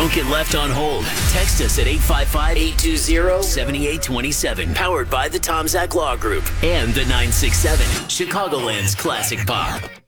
Don't get left on hold. Text us at 855-820-7827. Powered by the Tom Zach Law Group and the 967, Chicagoland's classic pop.